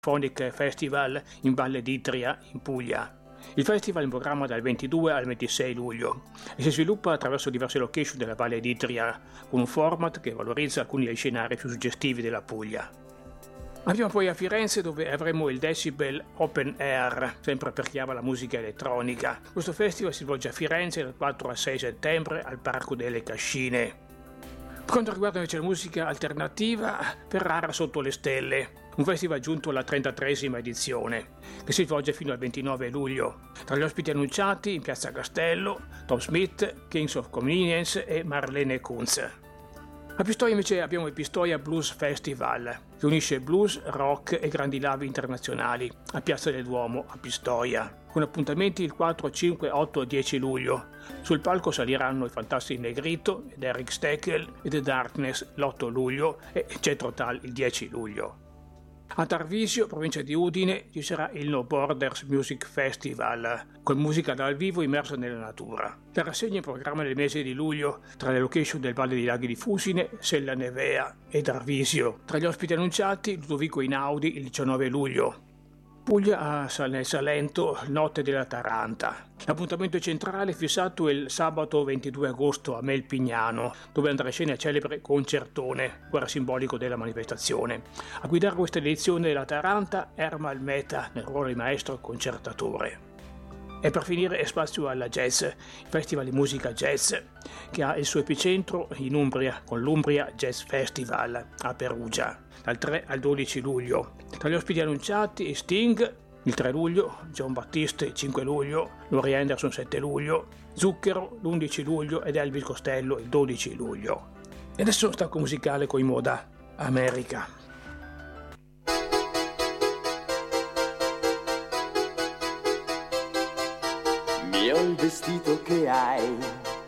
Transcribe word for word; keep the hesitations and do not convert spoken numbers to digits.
Phonic Festival in Valle d'Itria, in Puglia. Il festival è in programma dal ventidue al ventisei luglio e si sviluppa attraverso diverse location della Valle d'Itria, con un format che valorizza alcuni dei scenari più suggestivi della Puglia. Andiamo poi a Firenze, dove avremo il Decibel Open Air, sempre per chi ama la musica elettronica. Questo festival si svolge a Firenze dal quattro al sei settembre al Parco delle Cascine. Per quanto riguarda invece la musica alternativa, Ferrara sotto le stelle, un festival giunto alla trentatreesima edizione, che si svolge fino al ventinove luglio. Tra gli ospiti annunciati in Piazza Castello, Tom Smith, Kings of Convenience e Marlene Kunz. A Pistoia invece abbiamo il Pistoia Blues Festival, che unisce blues, rock e grandi live internazionali a Piazza del Duomo a Pistoia, con appuntamenti il quattro, cinque, otto e dieci luglio. Sul palco saliranno i Fantastici Negrito ed Eric Steckel e The Darkness l'otto luglio e Jethro Tull il dieci luglio. A Tarvisio, provincia di Udine, ci sarà il No Borders Music Festival, con musica dal vivo immersa nella natura. La rassegna è in programma nel mese di luglio tra le location del Valle dei Laghi di Fusine, Sella Nevea e Tarvisio. Tra gli ospiti annunciati, Ludovico Einaudi il diciannove luglio. Puglia a nel Salento, Notte della Taranta. L'appuntamento centrale è fissato il sabato ventidue agosto a Melpignano, dove andrà in scena il celebre concertone, guarda simbolico della manifestazione. A guidare questa edizione della Taranta, Ermal Meta, nel ruolo di maestro concertatore. E per finire è spazio alla Jazz, il festival di musica jazz, che ha il suo epicentro in Umbria, con l'Umbria Jazz Festival a Perugia, dal tre al dodici luglio. Tra gli ospiti annunciati Sting il tre luglio, John Battiste il cinque luglio, Laurie Anderson il sette luglio, Zucchero l'undici luglio ed Elvis Costello il dodici luglio. E adesso un stacco musicale con i Moda America. Mio il vestito che hai